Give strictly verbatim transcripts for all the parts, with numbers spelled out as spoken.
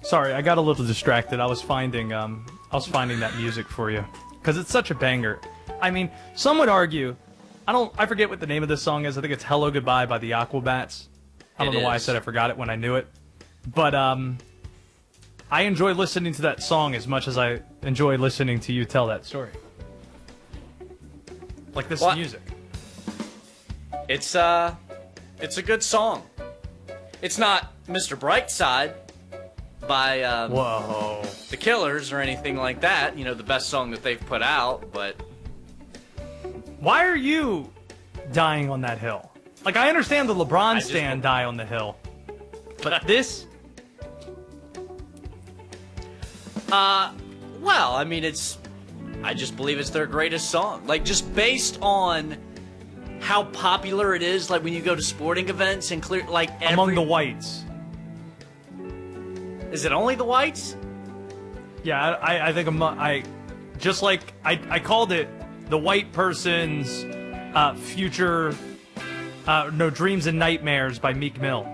Sorry, I got a little distracted. I was finding um, I was finding that music for you because it's such a banger. I mean, some would argue, I don't, I forget what the name of this song is. I think it's "Hello Goodbye" by the Aquabats. I don't It know why I is. said I forgot it when I knew it, but um, I enjoy listening to that song as much as I enjoy listening to you tell that story. Like this What? music. It's uh, it's a good song. It's not Mister Brightside by um, Whoa. the Killers or anything like that. You know, the best song that they've put out, but Why are you dying on that hill? Like, I understand the LeBron just- stand die on the hill, but this, uh, well, I mean, it's. I just believe it's their greatest song. Like, just based on how popular it is, like when you go to sporting events and clear, like every, among the whites. Is it only the whites? Yeah, I, I think I'm, I, just like I, I called it the white person's uh, future, uh, no, Dreams and Nightmares by Meek Mill.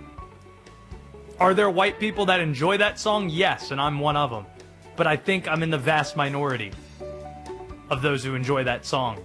Are there white people that enjoy that song? Yes, and I'm one of them. But I think I'm in the vast minority of those who enjoy that song.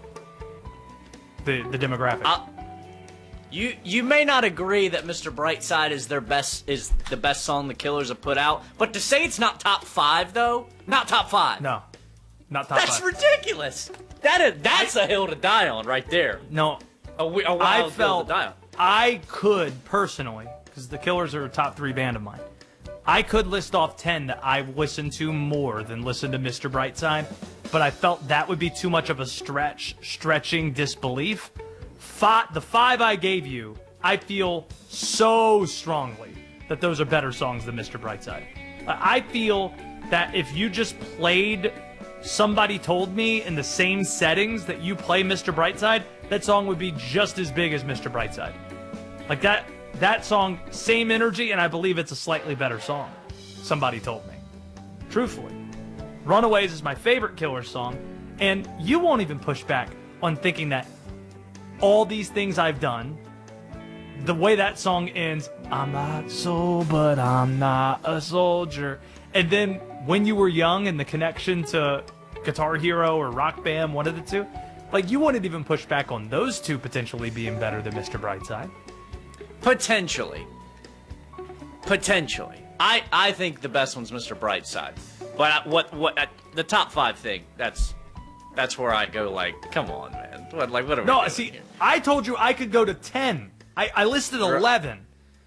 The the demographic. Uh, you you may not agree that Mister Brightside is their best is the best song the Killers have put out, but to say it's not top five though, not top five. no, not top That's five. ridiculous. That is that's a hill to die on right there. No, A, wi- a I wild hill felt to die on. I could personally, because the Killers are a top three band of mine. I could list off ten that I listen to more than listen to Mister Brightside, but I felt that would be too much of a stretch, stretching disbelief. Five, the five I gave you, I feel so strongly that those are better songs than Mister Brightside. I I feel that if you just played Somebody Told Me in the same settings that you play Mister Brightside, that song would be just as big as Mister Brightside. Like that that song, same energy, and I believe it's a slightly better song. Somebody Told Me. Truthfully. Runaways is my favorite Killers song, and you won't even push back on thinking that all these things I've done, the way that song ends, I'm not so, but I'm not a soldier. And then When You Were Young and the connection to Guitar Hero or Rock Band, one of the two, like you wouldn't even push back on those two potentially being better than Mister Brightside. Potentially. Potentially. I, I think the best one's Mister Brightside. But I, what what uh, the top five thing, that's that's where I go like, come on, man. What like what are we No, doing see, here? I told you I could go to ten. I, I listed eleven.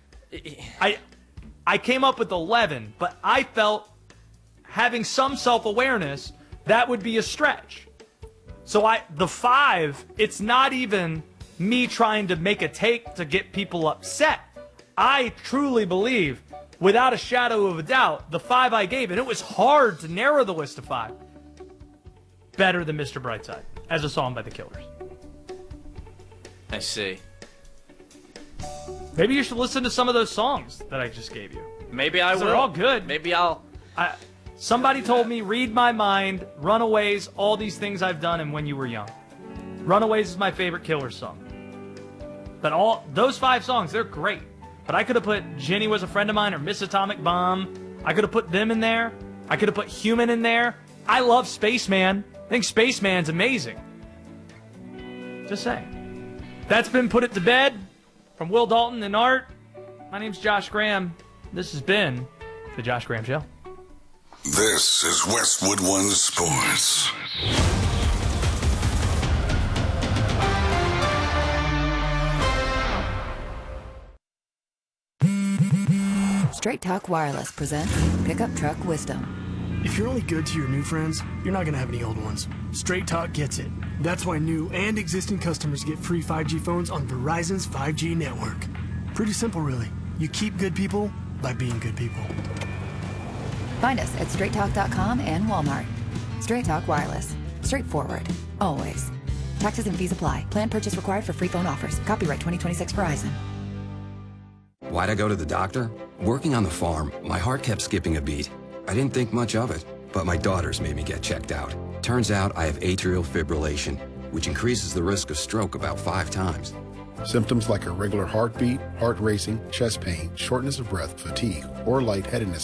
I I came up with eleven, but I felt having some self-awareness, that would be a stretch. So I the five, it's not even me trying to make a take to get people upset. I truly believe, without a shadow of a doubt, the five I gave, and it was hard to narrow the list to five, better than Mister Brightside as a song by the Killers. I see. Maybe you should listen to some of those songs that I just gave you. Maybe I will. They're all good. Maybe I'll. I, somebody told me, Read My Mind, Runaways, all these things I've done, and When You Were Young. Runaways is my favorite Killers song. But all those five songs, they're great. But I could have put Jenny Was a Friend of Mine or Miss Atomic Bomb. I could have put them in there. I could have put Human in there. I love Spaceman. I think Spaceman's amazing. Just saying. That's been Put It to Bed from Will Dalton and Art. My name's Josh Graham. This has been The Josh Graham Show. This is Westwood One Sports. Straight Talk Wireless presents Pickup Truck Wisdom. If you're only good to your new friends, you're not going to have any old ones. Straight Talk gets it. That's why new and existing customers get free five G phones on Verizon's five G network. Pretty simple, really. You keep good people by being good people. Find us at straight talk dot com and Walmart. Straight Talk Wireless. Straightforward. Always. Taxes and fees apply. Plan purchase required for free phone offers. Copyright twenty twenty-six Verizon. Why'd I go to the doctor? Working on the farm, my heart kept skipping a beat. I didn't think much of it, but my daughters made me get checked out. Turns out I have atrial fibrillation, which increases the risk of stroke about five times. Symptoms like irregular heartbeat, heart racing, chest pain, shortness of breath, fatigue, or lightheadedness